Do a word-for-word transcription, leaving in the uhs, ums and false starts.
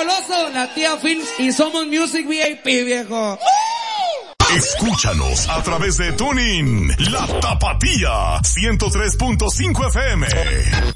Goloso, la tía Films y Somos Music V I P, viejo. Escúchanos a través de TuneIn, La Tapatía, ciento tres punto cinco F M.